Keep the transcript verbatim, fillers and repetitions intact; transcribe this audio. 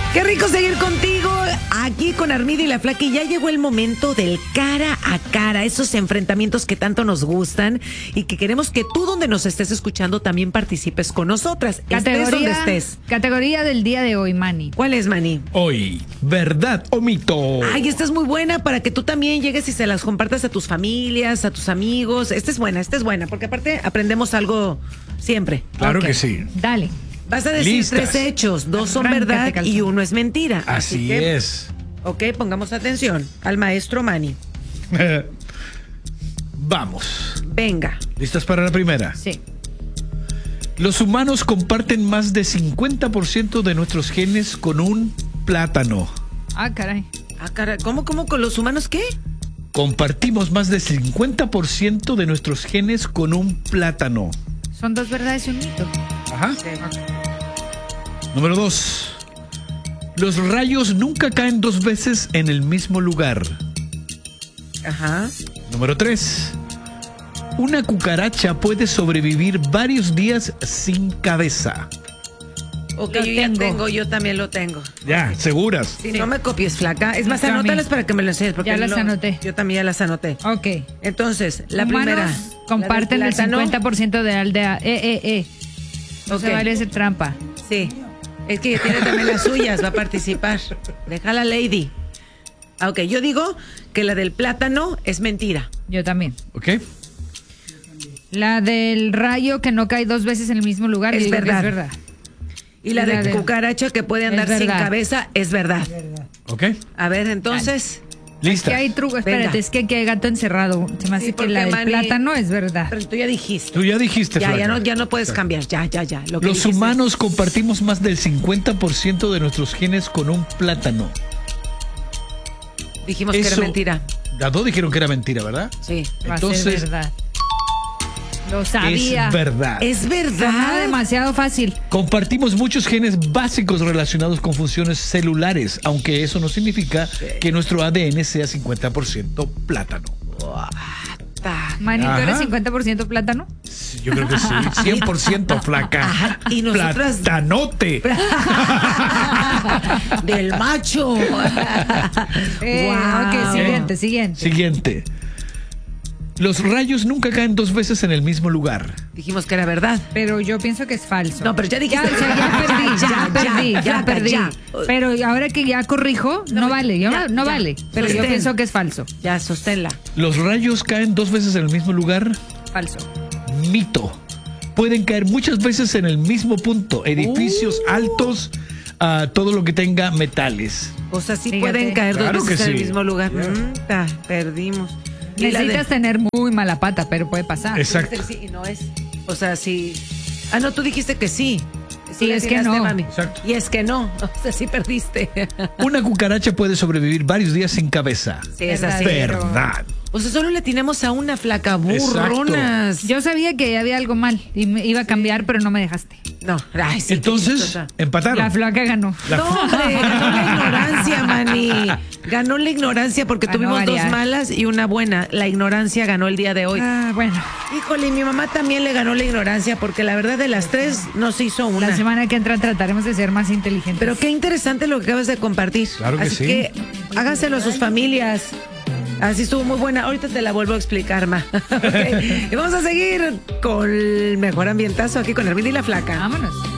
Qué rico seguir contigo aquí con Armida y la Flaca, y ya llegó el momento del cara a cara, esos enfrentamientos que tanto nos gustan y que queremos que tú, donde nos estés escuchando, también participes con nosotras. Categoría, estés donde estés. Categoría del día de hoy, Manny. ¿Cuál es, Manny? Hoy, ¿verdad o mito? Ay, esta es muy buena para que tú también llegues y se las compartas a tus familias, a tus amigos. Esta es buena, esta es buena, porque aparte aprendemos algo siempre. Claro Ok. que sí. Dale. Vas a decir Listas. tres hechos, dos son Arráncate, verdad calzón. y uno es mentira. Así que, es. Ok, pongamos atención al maestro Manny. Vamos. Venga. ¿Listas para la primera? Sí. Los humanos comparten más de cincuenta por ciento de nuestros genes con un plátano. Ah, caray. Ah, cara, ¿cómo, cómo con los humanos qué? Compartimos más de cincuenta por ciento de nuestros genes con un plátano. Son dos verdades y un mito. Ajá. Número dos. Los rayos nunca caen dos veces en el mismo lugar. Ajá. Número tres. Una cucaracha puede sobrevivir varios días sin cabeza. Ok, Lo yo ya tengo. tengo, yo también lo tengo. Ya, seguras. Si Sí. no me copies, Flaca. Es más, Yo a mí. anótalas para que me lo enseñes. Porque Ya las no- anoté. Yo también ya las anoté. Ok. Entonces, la Humanos primera. comparten la del el plátano. cincuenta por ciento de la aldea. Eh, eh, eh. No Ok. se vale hacer trampa. Sí. Es que tiene también las suyas, va a participar. Deja la lady. Ah, ok, yo digo que la del plátano es mentira. Yo también. ¿Ok? La del rayo que no cae dos veces en el mismo lugar. Es yo digo que verdad. es verdad. Y la, Y la de de- cucaracha que puede es andar sin verdad. cabeza es verdad. ¿Ok? A ver, entonces. Lista. Que hay truco. Espérate, Venga. es que aquí hay gato encerrado. Se me hace Sí, que porque, la del Manny, plátano es verdad. Pero tú ya dijiste. Tú ya dijiste, Ya, Flaca. ya no, ya no puedes cambiar. Ya, ya, ya. Lo que Los dijiste. humanos compartimos más del cincuenta por ciento de nuestros genes con un plátano. Dijimos que era Eso- mentira. Las dos dijeron que era mentira, ¿verdad? Sí. Va a ser Entonces, verdad. Lo sabía. es verdad. Es Sonaba verdad. demasiado fácil. Compartimos muchos genes básicos relacionados con funciones celulares, aunque eso no significa que nuestro A D N sea cincuenta por ciento plátano. Ta- Manny, ¿tú eres Ajá. cincuenta por ciento plátano? Sí, yo creo que sí. cien por ciento flaca. Ajá, y nosotras- Platanote. Del macho. Eh, Guau. Ok, siguiente, siguiente. Siguiente. Los rayos nunca caen dos veces en el mismo lugar. Dijimos que era verdad. Pero yo pienso que es falso. No, pero ya dijiste. Ya, o sea, ya perdí, ya, Ya, perdí, ya, ya, ya, perdí. ya. Pero ahora que ya corrijo, no, vale, yo ya, no, no ya. vale. Pero yo Sostén. pienso que es falso. Ya, sosténla. Los rayos caen dos veces en el mismo lugar. Falso. Mito. Pueden caer muchas veces en el mismo punto. Edificios Uh. altos, ah, todo lo que tenga metales. O sea, sí Fíjate. pueden caer dos Claro veces que en el sí. mismo lugar. Mm, ta, perdimos. Y la de- Necesitas tener muy mala pata, pero puede pasar. Exacto. Sí, y no es. O sea, sí. Ah, no, tú dijiste que sí. Sí, Tú es que atinaste, no. mami. Exacto. Y es que no. O sea, sí perdiste. Una cucaracha puede sobrevivir varios días sin cabeza. Sí, es así. Verdadero. Verdad. O sea, solo le tenemos a una flaca burronas. Yo sabía que había algo mal y me iba a cambiar, pero no me dejaste. No, ay, sí. Entonces, empataron. La flaca ganó. La- No, hombre, ganó la ignorancia, Manny. Ganó la ignorancia porque Para no tuvimos dos variar. malas y una buena. La ignorancia ganó el día de hoy. Ah, bueno. Híjole, y mi mamá también le ganó la ignorancia porque la verdad de las tres no se hizo una. La semana que entra trataremos de ser más inteligentes. Pero qué interesante lo que acabas de compartir. Claro que Así sí. que hágaselo a sus familias. Así estuvo muy buena. Ahorita te la vuelvo a explicar, ma. Ok. Y vamos a seguir con el mejor ambientazo aquí con Armida y la Flaca. Vámonos.